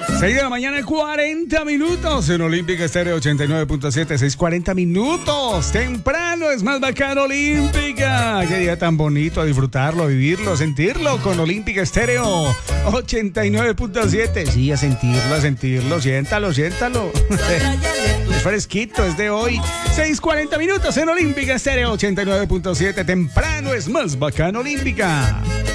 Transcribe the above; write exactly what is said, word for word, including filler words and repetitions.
seis de la mañana, cuarenta minutos en Olímpica Estéreo ochenta y nueve punto siete, seis cuarenta minutos. Temprano es más bacano Olímpica. Qué día tan bonito, a disfrutarlo, a vivirlo, a sentirlo con Olímpica Estéreo ochenta y nueve punto siete. Sí, a sentirlo, a sentirlo, siéntalo, siéntalo. Es fresquito, es de hoy. seis cuarenta minutos en Olímpica Estéreo ochenta y nueve punto siete. Temprano es más bacano Olímpica.